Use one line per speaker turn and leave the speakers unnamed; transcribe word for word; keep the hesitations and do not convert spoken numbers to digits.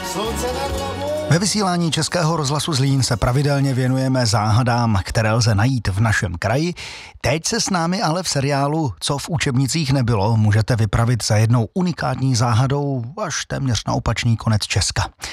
Ve vysílání Českého rozhlasu Zlín se pravidelně věnujeme záhadám, které lze najít v našem kraji. Teď se s námi ale v seriálu Co v učebnicích nebylo můžete vypravit za jednou unikátní záhadou až téměř na opačný konec Česka.